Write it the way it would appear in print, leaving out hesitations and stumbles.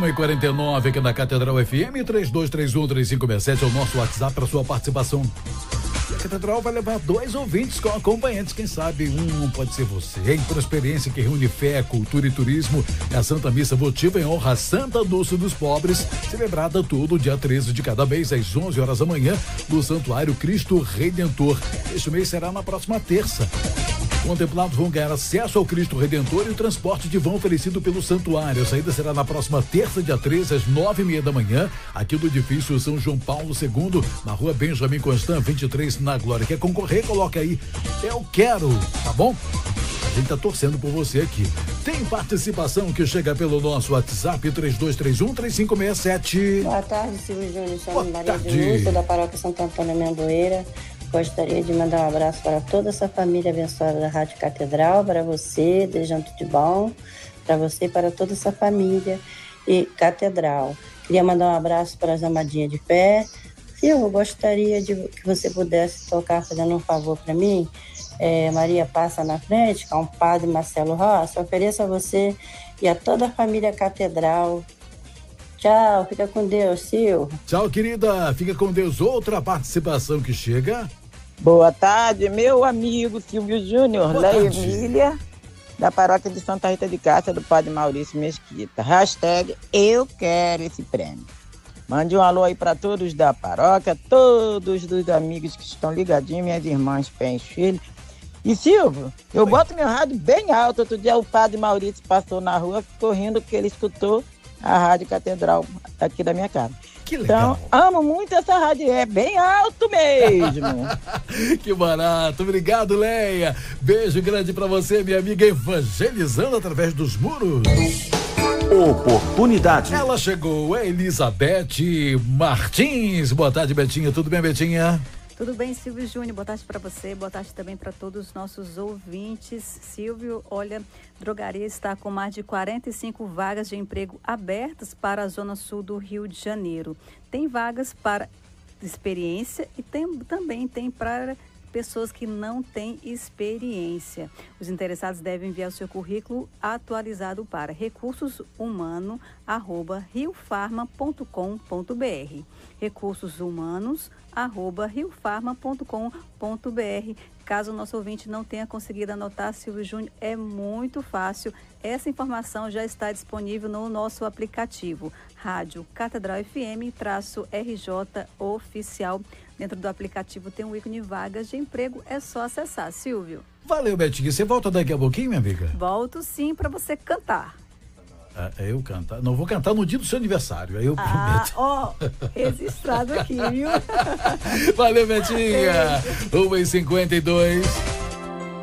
1h49 aqui na Catedral FM, 3231-3567 é o nosso WhatsApp para sua participação. E a Catedral vai levar 2 ouvintes com acompanhantes, quem sabe um pode ser você. Por experiência que reúne fé, cultura e turismo, é a Santa Missa Votiva em honra a Santa Dulce dos Pobres, celebrada todo dia 13 de cada mês, às 11 horas da manhã, no Santuário Cristo Redentor. Este mês será na próxima terça. Contemplados vão ganhar acesso ao Cristo Redentor e o transporte de vão oferecido pelo santuário. A saída será na próxima terça, dia 13, às 9h30 da manhã, aqui do edifício São João Paulo II, na rua Benjamin Constant, 23, na Glória. Quer concorrer? Coloca aí, eu quero, tá bom? A gente tá torcendo por você aqui. Tem participação que chega pelo nosso WhatsApp, 3231-3567. Boa tarde, Silvio Júnior. Sou Maria de Lúcia, da Paróquia Santo Antônio Amendoeira. Gostaria de mandar um abraço para toda essa família abençoada da Rádio Catedral, para você, desejando tudo de bom, para você e para toda essa família e Catedral. Queria mandar um abraço para as amadinhas de fé. Eu gostaria de que você pudesse tocar, fazendo um favor para mim, Maria Passa na Frente, com o Padre Marcelo Rossi. Ofereço a você e a toda a família Catedral. Tchau, fica com Deus, Silvio. Tchau, querida, fica com Deus. Outra participação que chega. Boa tarde, meu amigo Silvio Júnior, Leia Emília, da Paróquia de Santa Rita de Cássia, do Padre Maurício Mesquita. Hashtag eu quero esse prêmio. Mande um alô aí para todos da paróquia, todos os amigos que estão ligadinhos, minhas irmãs, pés, filhos. E Silvio, eu boto meu rádio bem alto. Outro dia o Padre Maurício passou na rua, ficou rindo porque ele escutou a Rádio Catedral aqui da minha casa. Que legal. Então, amo muito essa rádio, é bem alto mesmo. Que barato, obrigado, Leia. Beijo grande pra você, minha amiga, evangelizando através dos muros. Oportunidade. Ela chegou, é Elizabeth Martins. Boa tarde, Betinha, tudo bem, Betinha? Tudo bem, Silvio Júnior? Boa tarde para você, boa tarde também para todos os nossos ouvintes. Silvio, olha, Drogaria está com mais de 45 vagas de emprego abertas para a Zona Sul do Rio de Janeiro. Tem vagas para experiência e também tem para pessoas que não têm experiência. Os interessados devem enviar o seu currículo atualizado para recursosumanos@riofarma.com.br. recursosumanos@riofarma.com.br. Caso o nosso ouvinte não tenha conseguido anotar, Silvio Júnior, é muito fácil. Essa informação já está disponível no nosso aplicativo Rádio Catedral FM-RJ Oficial. Dentro do aplicativo tem um ícone vagas de emprego, é só acessar, Silvio. Valeu, Betinha. Você volta daqui a pouquinho, minha amiga? Volto sim, para você cantar. Eu cantar? Não, vou cantar no dia do seu aniversário, aí eu prometo. Registrado aqui, viu? Valeu, Betinha. 1h52.